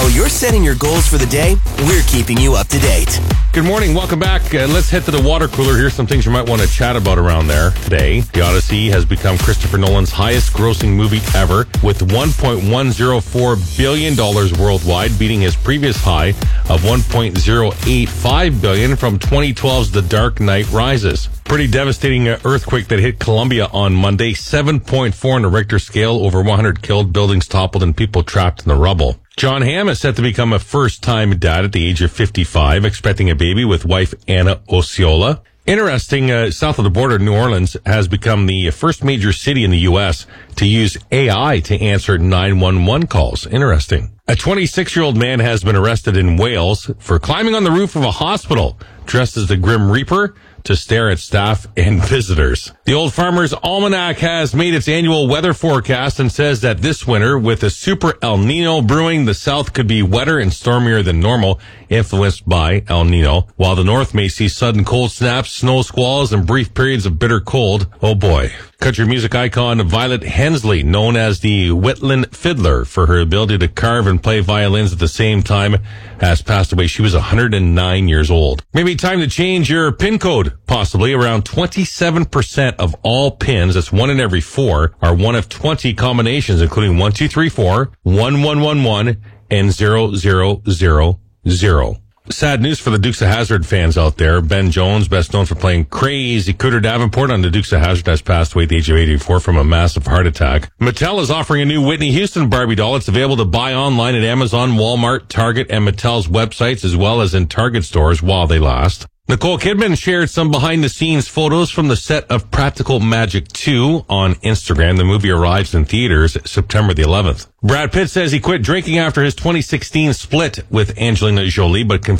While you're setting your goals for the day, we're keeping you up to date. Good morning. Welcome back. Let's head to the water cooler. Here's some things you might want to chat about around there today. The Odyssey has become Christopher Nolan's highest grossing movie ever, with $1.104 billion worldwide, beating his previous high of $1.085 billion from 2012's The Dark Knight Rises. Pretty devastating earthquake that hit Colombia on Monday. 7.4 on the Richter scale, over 100 killed, buildings toppled, and people trapped in the rubble. Jon Hamm is set to become a first-time dad at the age of 55, expecting a baby with wife Anna Osceola. Interesting, south of the border, New Orleans has become the first major city in the U.S. to use AI to answer 911 calls. Interesting. A 26-year-old man has been arrested in Wales for climbing on the roof of a hospital, dressed as the Grim Reaper, to stare at staff and visitors. The Old Farmer's Almanac has made its annual weather forecast and says that this winter, with a super El Nino brewing, the south could be wetter and stormier than normal, influenced by El Nino, while the north may see sudden cold snaps, snow squalls, and brief periods of bitter cold. Oh boy. Country music icon Violet Hensley, known as the Wetland Fiddler for her ability to carve and play violins at the same time, has passed away. She was 109 years old. Maybe time to change your PIN code. Possibly around 27% of all pins, that's 1 in every 4, are one of 20 combinations, including 1234, 1111, and 0000. Sad news for the Dukes of Hazzard fans out there. Ben Jones, best known for playing Crazy Cooter Davenport on the Dukes of Hazzard, has passed away at the age of 84 from a massive heart attack. Mattel is offering a new Whitney Houston Barbie doll. It's available to buy online at Amazon, Walmart, Target, and Mattel's websites, as well as in Target stores while they last. Nicole Kidman shared some behind-the-scenes photos from the set of Practical Magic 2 on Instagram. The movie arrives in theaters September the 11th. Brad Pitt says he quit drinking after his 2016 split with Angelina Jolie, but